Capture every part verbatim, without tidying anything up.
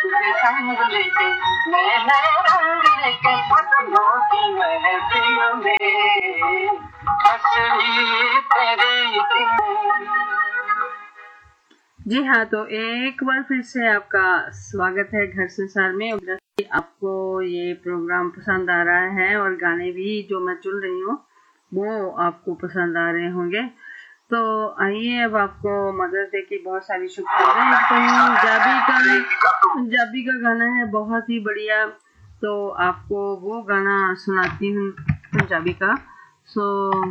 तुझे संग लेके मैं नए रंग लेके सपनों की महफिल में हंसी तेरी दिन। जी हाँ, तो एक बार फिर से आपका स्वागत है घर संसार में। आपको ये प्रोग्राम पसंद आ रहा है और गाने भी जो मैं चुन रही हूँ वो आपको पसंद आ रहे होंगे। तो आइए अब आपको मदर्स डे की बहुत सारी शुभकामनाएं। पंजाबी का पंजाबी का गाना है बहुत ही बढ़िया, तो आपको वो गाना सुनाती हूँ पंजाबी का। So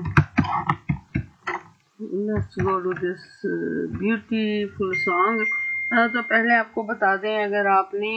let's go to this beautiful song. तो पहले आपको बता दें, अगर आपने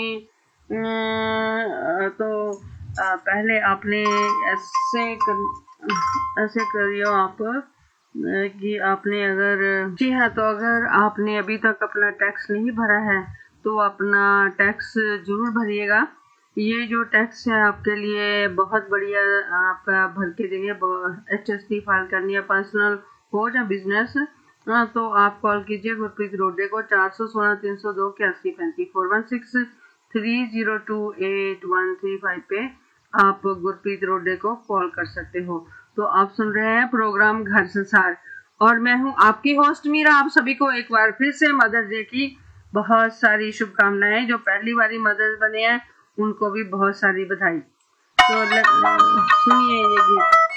तो पहले आपने ऐसे कर, ऐसे करियो आप कि आपने अगर जी हाँ तो अगर आपने अभी तक अपना टैक्स नहीं भरा है तो अपना टैक्स जरूर भरिएगा। ये जो टैक्स है आपके लिए बहुत बढ़िया, आपका भर के देंगे। एच एस टी फाइल करनी है, पर्सनल हो या बिजनेस, तो आप कॉल कीजिए गुरप्रीत रोडे को चार सौ सोलह तीन सौ दो इक्यासी पैंतीस four one six three zero to eight one three five पे आप गुरप्रीत रोडे को कॉल कर सकते हो। तो आप सुन रहे हैं प्रोग्राम घर संसार और मैं हूं आपकी होस्ट मीरा। आप सभी को एक बार फिर से मदर्स डे की बहुत सारी शुभकामनाएं। जो पहली बारी मदर्स बने हैं उनको भी बहुत सारी बधाई। तो सुनिए ये गीत।